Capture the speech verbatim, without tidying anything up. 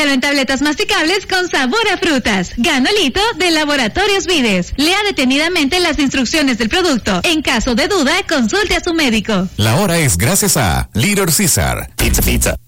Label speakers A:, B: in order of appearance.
A: Ahora en tabletas masticables con sabor a frutas. Ganolito de Laboratorios Vides. Lea detenidamente las instrucciones del producto. En caso de duda, consulte a su médico.
B: La hora es gracias a Little Caesar. Pizza Pizza.